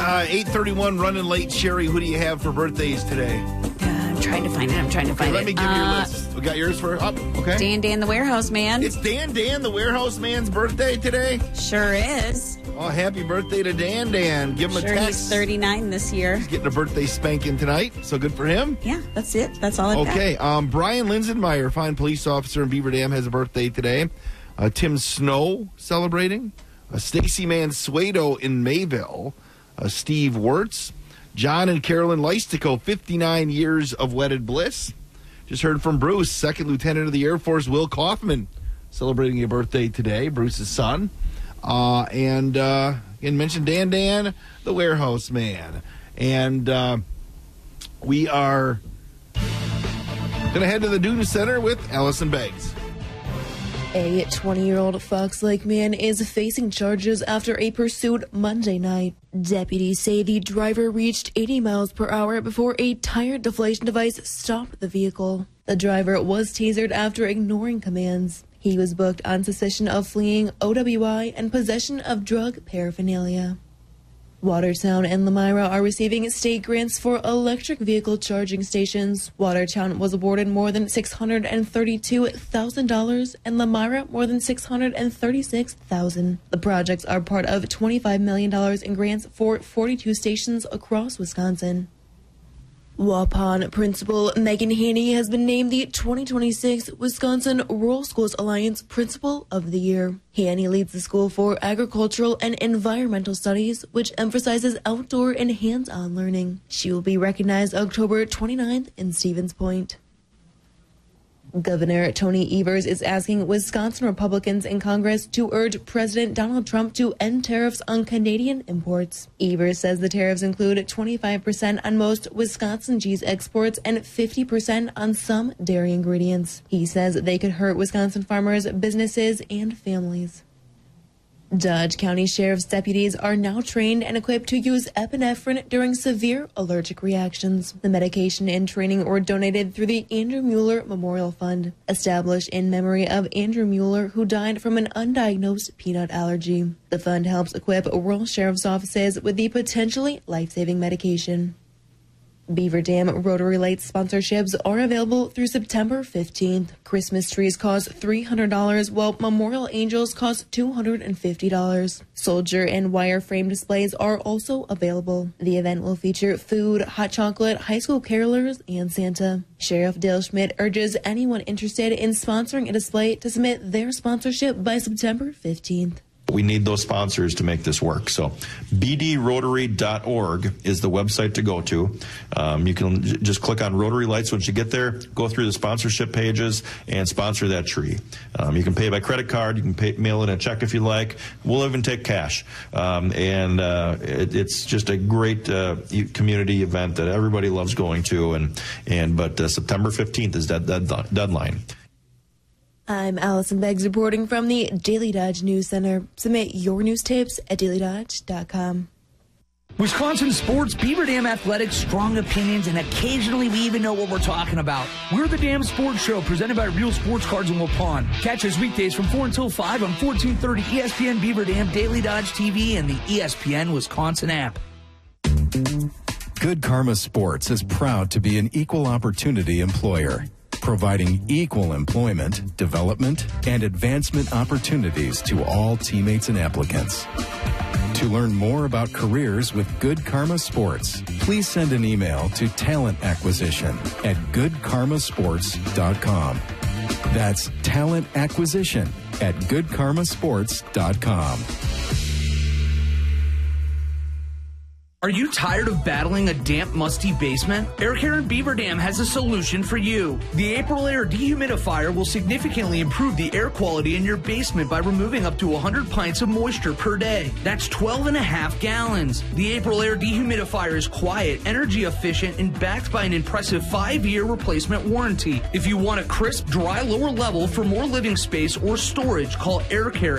8:31, running late. Sherry, who do you have for birthdays today? I'm trying to find it. Let me give you your list. We got yours for up. Okay. Dan the Warehouse Man. It's Dan the Warehouse Man's birthday today. Sure is. Oh, happy birthday to Dan. Give him a text. He's 39 this year. He's getting a birthday spanking tonight, so good for him. Yeah, that's it. That's all I've got. Okay, Brian Linsenmeyer, fine police officer in Beaver Dam, has a birthday today. Tim Snow celebrating. Stacy Mansueto in Mayville. Steve Wirtz. John and Carolyn Leistico, 59 years of wedded bliss. Just heard from Bruce, Second Lieutenant of the Air Force, Will Kaufman, celebrating a birthday today, Bruce's son. And again, mentioned Dan, the Warehouse Man. And we are going to head to the Dune Center with Allison Beggs. A 20-year-old Fox Lake man is facing charges after a pursuit Monday night. Deputies say the driver reached 80 miles per hour before a tire deflation device stopped the vehicle. The driver was tasered after ignoring commands. He was booked on suspicion of fleeing OWI and possession of drug paraphernalia. Watertown and Lamira are receiving state grants for electric vehicle charging stations. Watertown was awarded more than $632,000 and Lamira more than $636,000. The projects are part of $25 million in grants for 42 stations across Wisconsin. Waupun Principal Megan Haney has been named the 2026 Wisconsin Rural Schools Alliance Principal of the Year. Haney leads the School for Agricultural and Environmental Studies, which emphasizes outdoor and hands-on learning. She will be recognized October 29th in Stevens Point. Governor Tony Evers is asking Wisconsin Republicans in Congress to urge President Donald Trump to end tariffs on Canadian imports. Evers says the tariffs include 25% on most Wisconsin cheese exports and 50% on some dairy ingredients. He says they could hurt Wisconsin farmers, businesses, and families. Dodge County Sheriff's deputies are now trained and equipped to use epinephrine during severe allergic reactions. The medication and training were donated through the Andrew Mueller Memorial Fund, established in memory of Andrew Mueller, who died from an undiagnosed peanut allergy. The fund helps equip rural sheriff's offices with the potentially life-saving medication. Beaver Dam Rotary Lights sponsorships are available through September 15th. Christmas trees cost $300, while memorial angels cost $250. Soldier and wire-frame displays are also available. The event will feature food, hot chocolate, high school carolers, and Santa. Sheriff Dale Schmidt urges anyone interested in sponsoring a display to submit their sponsorship by September 15th. We need those sponsors to make this work. So bdrotary.org is the website to go to. You can just click on Rotary Lights once you get there, go through the sponsorship pages, and sponsor that tree. You can pay by credit card. You can mail in a check if you like. We'll even take cash. It's just a great community event that everybody loves going to. But September 15th is that deadline. I'm Allison Beggs reporting from the Daily Dodge News Center. Submit your news tapes at dailydodge.com. Wisconsin sports, Beaver Dam athletics, strong opinions, and occasionally we even know what we're talking about. We're the Dam Sports Show, presented by Real Sports Cards in Waupun. Catch us weekdays from 4 until 5 on 1430 ESPN Beaver Dam, Daily Dodge TV, and the ESPN Wisconsin app. Good Karma Sports is proud to be an equal opportunity employer, providing equal employment, development, and advancement opportunities to all teammates and applicants. To learn more about careers with Good Karma Sports, please send an email to talentacquisition@goodkarmasports.com. That's talentacquisition@goodkarmasports.com. Are you tired of battling a damp, musty basement? Air Care in Beaver Dam has a solution for you. The April Air Dehumidifier will significantly improve the air quality in your basement by removing up to 100 pints of moisture per day. That's 12.5 gallons. The April Air Dehumidifier is quiet, energy efficient, and backed by an impressive 5-year replacement warranty. If you want a crisp, dry lower level for more living space or storage, call Air Care